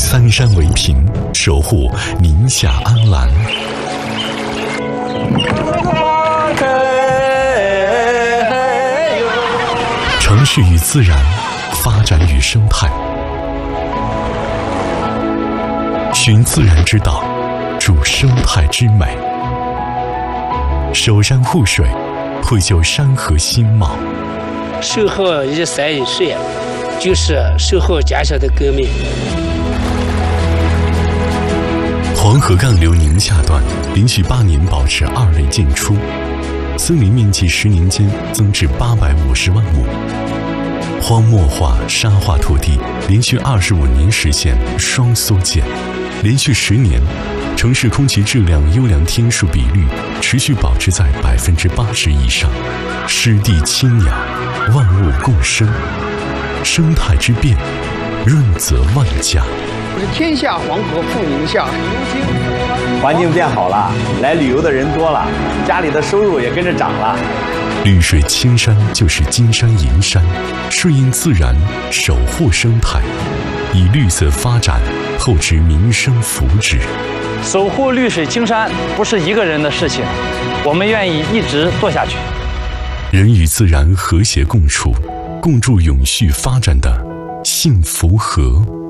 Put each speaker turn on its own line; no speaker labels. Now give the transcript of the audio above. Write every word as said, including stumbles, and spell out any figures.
三山为屏，守护宁夏安澜。城市与自然，发展与生态，寻自然之道，筑生态之美。守山护水，绘就山河新貌。
守护一山一水，就是守护家乡的革命。
黄河干流宁夏段连续八年保持二类建出，森林面积十年间增至八百五十万亩。荒漠化、沙化土地连续二十五年实现双缩减，连续十年，城市空气质量优良天数比率持续保持在百分之八十以上，湿地清养，万物共生，生态之变，润泽万家。
天下黄河赴宁夏，
环境变好了，来旅游的人多了，家里的收入也跟着涨了。
绿水青山就是金山银山，顺应自然，守护生态，以绿色发展厚植民生福祉。
守护绿水青山不是一个人的事情，我们愿意一直做下去。
人与自然和谐共处，共筑永续发展的幸福河。